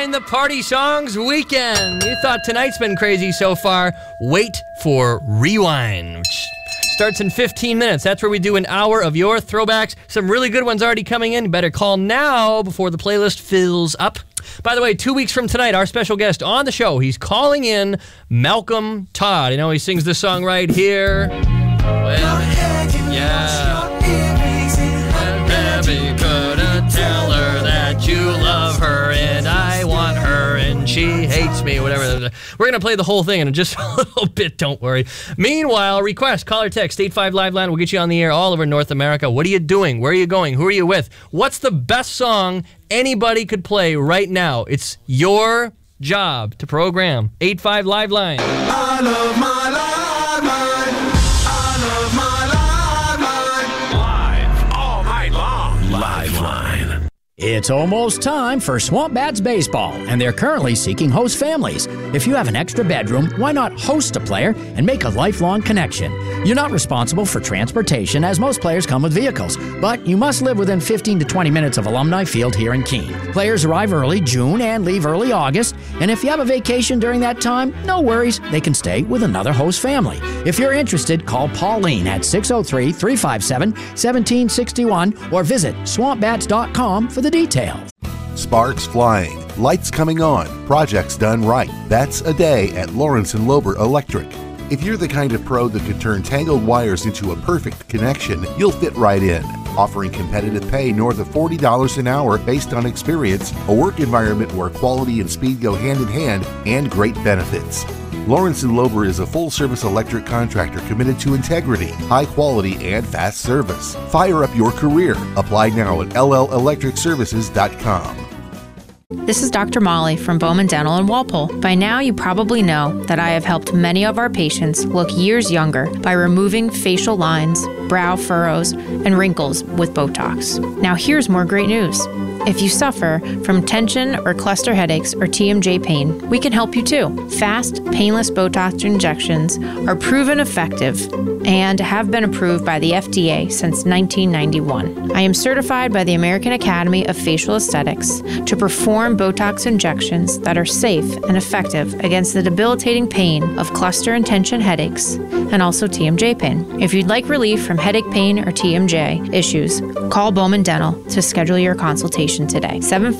Join the Party Songs weekend. You thought tonight's been crazy so far. Wait for Rewind, which starts in 15 minutes. That's where we do an hour of your throwbacks. Some really good ones already coming in. You better call now before the playlist fills up. By the way, 2 weeks from tonight, our special guest on the show, he's calling in Malcolm Todd. You know, he sings this song right here. Well, yeah. Baby, couldn't tell her that you love her and I want her and she hates me, whatever. We're going to play the whole thing in just a little bit, don't worry. Meanwhile, request, call or text, 85 Live Line. We'll get you on the air all over North America. What are you doing? Where are you going? Who are you with? What's the best song anybody could play right now? It's your job to program. 85 Live Line. I love my Live Line. I love my Live Line. Live all night long. Live Line. It's almost time for Swamp Bats Baseball, and they're currently seeking host families. If you have an extra bedroom, why not host a player and make a lifelong connection? You're not responsible for transportation, as most players come with vehicles, but you must live within 15 to 20 minutes of Alumni Field here in Keene. Players arrive early June and leave early August, and if you have a vacation during that time, no worries, they can stay with another host family. If you're interested, call Pauline at 603-357-1761 or visit swampbats.com for the details. Sparks flying, lights coming on, projects done right. That's a day at Lawrence & Lober Electric. If you're the kind of pro that could turn tangled wires into a perfect connection, you'll fit right in. Offering competitive pay north of $40 an hour based on experience, a work environment where quality and speed go hand in hand, and great benefits. Lawrence & Lober is a full-service electric contractor committed to integrity, high quality, and fast service. Fire up your career. Apply now at LLElectricServices.com. This is Dr. Molly from Bowman Dental in Walpole. By now, you probably know that I have helped many of our patients look years younger by removing facial lines, brow furrows, and wrinkles with Botox. Now, here's more great news. If you suffer from tension or cluster headaches or TMJ pain, we can help you too. Fast, painless Botox injections are proven effective and have been approved by the FDA since 1991. I am certified by the American Academy of Facial Aesthetics to perform Botox injections that are safe and effective against the debilitating pain of cluster and tension headaches and also TMJ pain. If you'd like relief from headache pain or TMJ issues, call Bowman Dental to schedule your consultation today.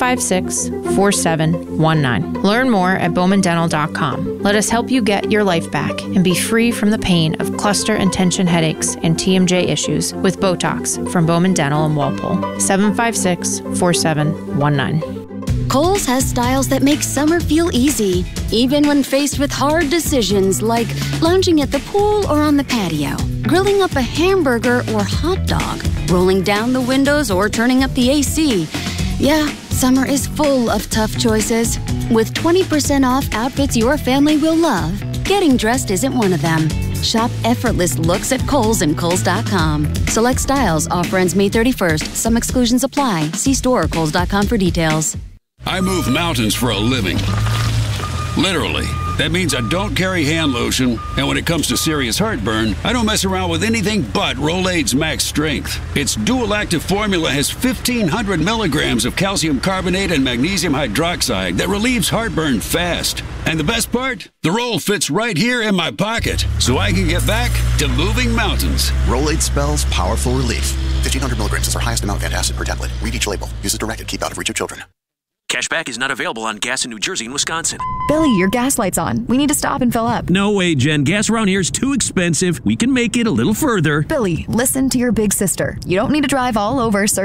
756-4719. Learn more at bowmandental.com. Let us help you get your life back and be free from the pain of cluster and tension headaches and TMJ issues with Botox from Bowman Dental in Walpole. 756-4719. Kohl's has styles that make summer feel easy, even when faced with hard decisions like lounging at the pool or on the patio, grilling up a hamburger or hot dog, rolling down the windows or turning up the AC. Yeah, summer is full of tough choices. With 20% off outfits your family will love, getting dressed isn't one of them. Shop effortless looks at Kohl's and Kohls.com. Select styles. Offer ends May 31st. Some exclusions apply. See store or Kohls.com for details. I move mountains for a living. Literally. That means I don't carry hand lotion, and when it comes to serious heartburn, I don't mess around with anything but Rolaids Max Strength. Its dual-active formula has 1,500 milligrams of calcium carbonate and magnesium hydroxide that relieves heartburn fast. And the best part? The roll fits right here in my pocket, so I can get back to moving mountains. Rolaids spells powerful relief. 1,500 milligrams is our highest amount of antacid per tablet. Read each label. Use as directed. Keep out of reach of children. Cashback is not available on gas in New Jersey and Wisconsin. Billy, your gas light's on. We need to stop and fill up. No way, Jen. Gas around here is too expensive. We can make it a little further. Billy, listen to your big sister. You don't need to drive all over